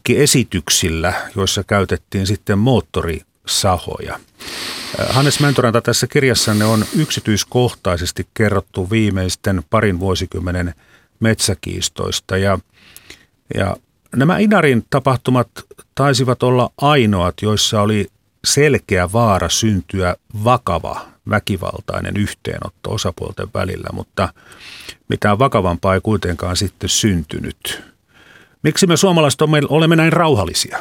putkiesityksillä, joissa käytettiin sitten moottorisahoja. Hannes Mäntyranta, tässä kirjassanne on yksityiskohtaisesti kerrottu viimeisten parin vuosikymmenen metsäkiistoista ja nämä Inarin tapahtumat taisivat olla ainoat, joissa oli selkeä vaara syntyä vakava väkivaltainen yhteenotto osapuolten välillä, mutta mitään vakavampaa ei kuitenkaan sitten syntynyt. Miksi me suomalaiset olemme näin rauhallisia?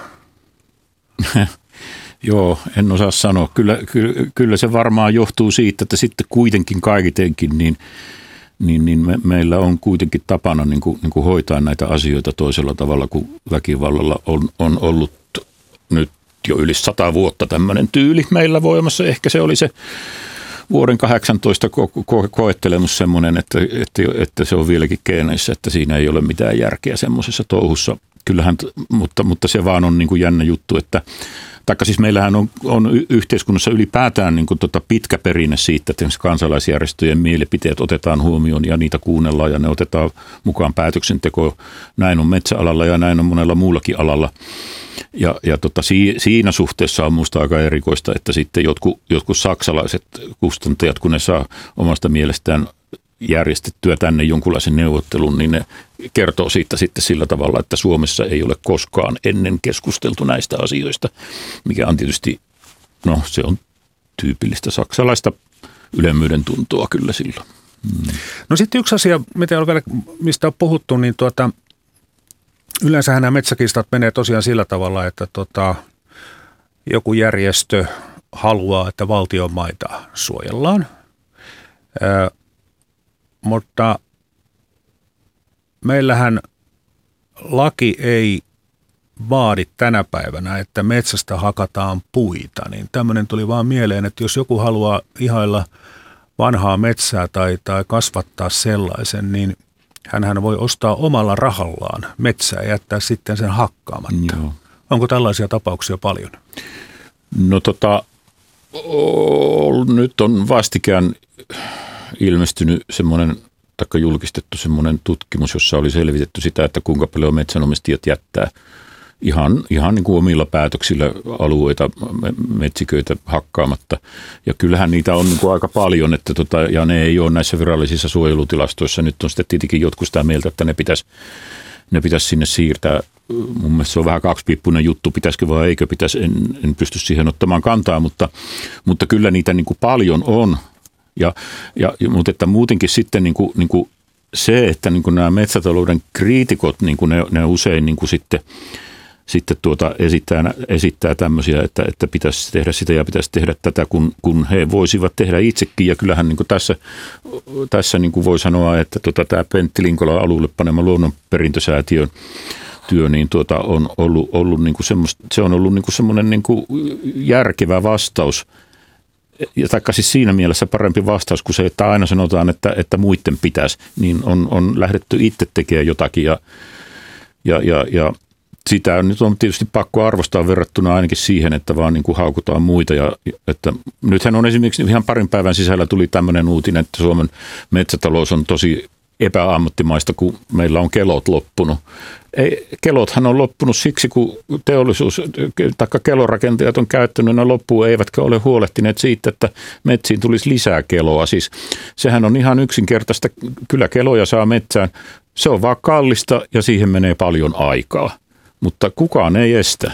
Joo, en osaa sanoa. Kyllä se varmaan johtuu siitä, että sitten kuitenkin kaikitenkin niin meillä on kuitenkin tapana niin kuin hoitaa näitä asioita toisella tavalla kuin väkivallalla on ollut nyt jo yli 100 vuotta tämmöinen tyyli meillä voimassa. Ehkä se oli se vuoden 18 koettelemus semmoinen, että se on vieläkin geeneissä, että siinä ei ole mitään järkeä semmoisessa touhussa. Kyllähän, mutta se vaan on niin kuin jännä juttu, että taikka siis meillähän on yhteiskunnassa ylipäätään niin kuin pitkä perinne siitä, että kansalaisjärjestöjen mielipiteet otetaan huomioon ja niitä kuunnellaan ja ne otetaan mukaan päätöksentekoon. Näin on metsäalalla ja näin on monella muullakin alalla. Ja siinä suhteessa on minusta aika erikoista, että sitten jotkut saksalaiset kustantajat, kun ne saa omasta mielestään järjestettyä tänne jonkunlaisen neuvottelun, niin ne kertoo siitä sitten sillä tavalla, että Suomessa ei ole koskaan ennen keskusteltu näistä asioista, mikä on tietysti, se on tyypillistä saksalaista ylemmyyden tuntoa kyllä silloin. No sitten yksi asia, mistä on puhuttu, niin yleensähän nämä metsäkiistat menee tosiaan sillä tavalla, että joku järjestö haluaa, että valtion maita suojellaan, mutta meillähän laki ei vaadi tänä päivänä, että metsästä hakataan puita, niin tämmöinen tuli vaan mieleen, että jos joku haluaa ihailla vanhaa metsää tai kasvattaa sellaisen, niin hänhän voi ostaa omalla rahallaan metsää ja jättää sitten sen hakkaamatta. Joo. Onko tällaisia tapauksia paljon? No nyt on vastikään ilmestynyt semmoinen, taikka julkistettu semmoinen tutkimus, jossa oli selvitetty sitä, että kuinka paljon metsänomistajat jättää ihan niin kuin omilla päätöksillä alueita, metsiköitä hakkaamatta. Ja kyllähän niitä on niin kuin aika paljon, että ja ne ei ole näissä virallisissa suojelutilastoissa. Nyt on sitten tietenkin jotkut sitä mieltä, että ne pitäisi sinne siirtää. Mun mielestä se on vähän kaksipiippunen juttu, pitäisikö vai eikö pitäisi, en pysty siihen ottamaan kantaa, mutta kyllä niitä niin kuin paljon on. Mutta että muutenkin sitten niin kuin se, että niin kuin nämä metsätalouden kriitikot, niin kuin ne usein niin kuin sitten esittää tämmöisiä, että pitäisi tehdä sitä ja pitäisi tehdä tätä, kun he voisivat tehdä itsekin. Ja kyllähän niin kuin tässä niin kuin voi sanoa, että tämä Pentti Linkolan alulle panema luonnonperintösäätiön työ niin on ollut niin kuin se on ollut niin kuin semmoinen niin kuin järkevä vastaus. Ja taikka siis siinä mielessä parempi vastaus kuin se, että aina sanotaan, että muiden pitäisi, niin on lähdetty itse tekemään jotakin ja sitä nyt on tietysti pakko arvostaa verrattuna ainakin siihen, että vaan niin kuin haukutaan muita. Ja että nythän on esimerkiksi ihan parin päivän sisällä tuli tämmöinen uutinen, että Suomen metsätalous on tosi epäammattimaista, kun meillä on kelot loppunut. Kelothan on loppunut siksi, kun teollisuus tai kelorakentajat on käyttänyt ne loppuun, eivätkä ole huolehtineet siitä, että metsiin tulisi lisää keloa. Siis sehän on ihan yksinkertaista. Kyllä keloja saa metsään. Se on vaan kallista ja siihen menee paljon aikaa, mutta kukaan ei estä.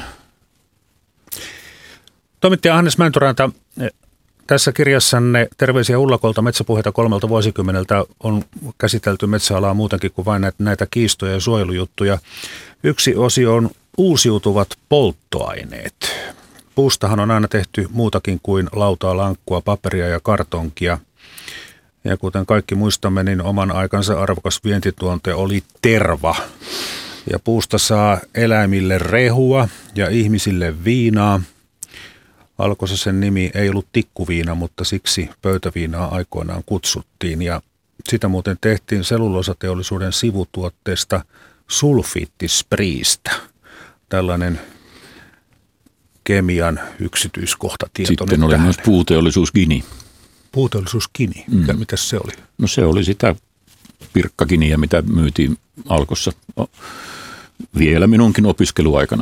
Toimittaja Hannes Mäntyranta, tässä kirjassanne Terveisiä Ullakolta metsäpuheita 3 vuosikymmeneltä on käsitelty metsäalaa muutenkin kuin vain näitä kiistoja ja suojelujuttuja. Yksi osio on uusiutuvat polttoaineet. Puustahan on aina tehty muutakin kuin lautaa, lankkua, paperia ja kartonkia. Ja kuten kaikki muistamme, niin oman aikansa arvokas vientituonte oli terva. Ja puusta saa eläimille rehua ja ihmisille viinaa. Alkossa sen nimi ei ollut tikkuviina, mutta siksi pöytäviinaa aikoinaan kutsuttiin. Ja sitä muuten tehtiin sellulosateollisuuden sivutuotteesta sulfiittispriistä. Tällainen kemian yksityiskohtatieto. Sitten oli myös puuteollisuus Gini. Puuteollisuus Gini? Mitäs se oli? No se oli sitä pirkkaginiä, mitä myytiin Alkossa vielä minunkin opiskeluaikana.